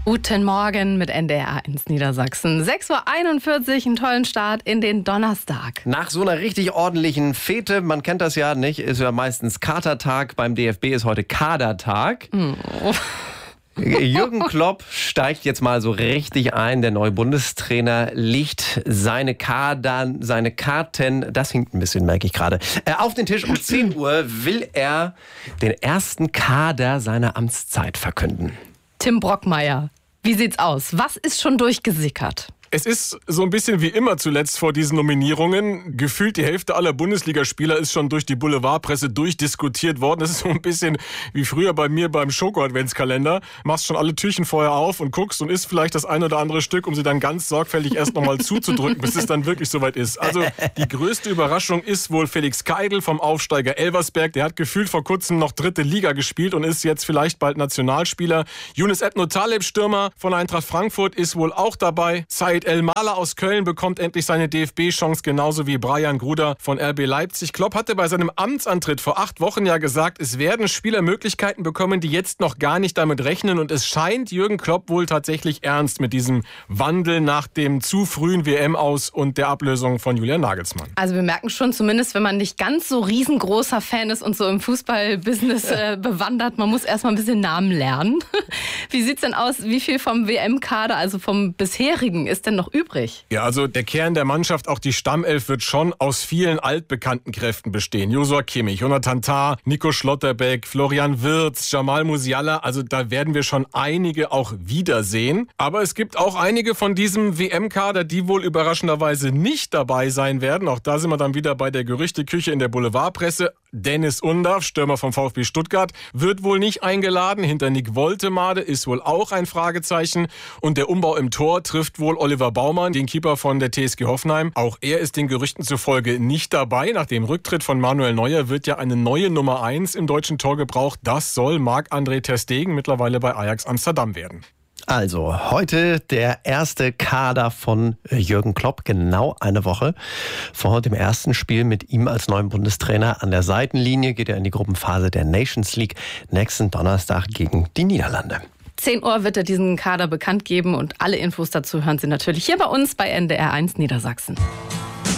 Guten Morgen mit NDR1 Niedersachsen. 6.41 Uhr, einen tollen Start in den Donnerstag. Nach so einer richtig ordentlichen Fete, man kennt das ja nicht, ist ja meistens Katertag, beim DFB ist heute Kadertag. Jürgen Klopp steigt jetzt mal so richtig ein. Der neue Bundestrainer legt seine Karten, das hinkt ein bisschen, merke ich gerade, auf den Tisch. Um 10 Uhr will er den ersten Kader seiner Amtszeit verkünden. Tim Brockmeier, wie sieht's aus? Was ist schon durchgesickert? Es ist so ein bisschen wie immer zuletzt vor diesen Nominierungen. Gefühlt die Hälfte aller Bundesligaspieler ist schon durch die Boulevardpresse durchdiskutiert worden. Das ist so ein bisschen wie früher bei mir beim Schoko-Adventskalender. Machst schon alle Türchen vorher auf und guckst und isst vielleicht das ein oder andere Stück, um sie dann ganz sorgfältig erst nochmal zuzudrücken, bis es dann wirklich soweit ist. Also die größte Überraschung ist wohl Felix Keidl vom Aufsteiger Elversberg. Der hat gefühlt vor kurzem noch 3. Liga gespielt und ist jetzt vielleicht bald Nationalspieler. Yunus Ebno Taleb, Stürmer von Eintracht Frankfurt, ist wohl auch dabei. Said El-Mala aus Köln bekommt endlich seine DFB-Chance, genauso wie Brian Gruder von RB Leipzig. Klopp hatte bei seinem Amtsantritt vor 8 Wochen ja gesagt, es werden Spieler Möglichkeiten bekommen, die jetzt noch gar nicht damit rechnen. Und es scheint Jürgen Klopp wohl tatsächlich ernst mit diesem Wandel nach dem zu frühen WM-Aus und der Ablösung von Julian Nagelsmann. Also wir merken schon, zumindest wenn man nicht ganz so riesengroßer Fan ist und so im Fußballbusiness bewandert, man muss erstmal ein bisschen Namen lernen. Wie sieht's denn aus? Wie viel vom WM-Kader, also vom bisherigen, ist denn noch übrig? Ja, also der Kern der Mannschaft, auch die Stammelf, wird schon aus vielen altbekannten Kräften bestehen. Joshua Kimmich, Jonathan Tah, Nico Schlotterbeck, Florian Wirtz, Jamal Musiala. Also da werden wir schon einige auch wiedersehen. Aber es gibt auch einige von diesem WM-Kader, die wohl überraschenderweise nicht dabei sein werden. Auch da sind wir dann wieder bei der Gerüchteküche in der Boulevardpresse. Dennis Undaff, Stürmer vom VfB Stuttgart, wird wohl nicht eingeladen. Hinter Nick Woltemade ist wohl auch ein Fragezeichen. Und der Umbau im Tor trifft wohl Oliver Baumann, den Keeper von der TSG Hoffenheim. Auch er ist den Gerüchten zufolge nicht dabei. Nach dem Rücktritt von Manuel Neuer wird ja eine neue Nummer 1 im deutschen Tor gebraucht. Das soll Marc-André ter Stegen, mittlerweile bei Ajax Amsterdam, werden. Also, heute der erste Kader von Jürgen Klopp, genau eine Woche vor dem ersten Spiel mit ihm als neuen Bundestrainer. An der Seitenlinie geht er in die Gruppenphase der Nations League nächsten Donnerstag gegen die Niederlande. 10 Uhr wird er diesen Kader bekannt geben und alle Infos dazu hören Sie natürlich hier bei uns bei NDR1 Niedersachsen.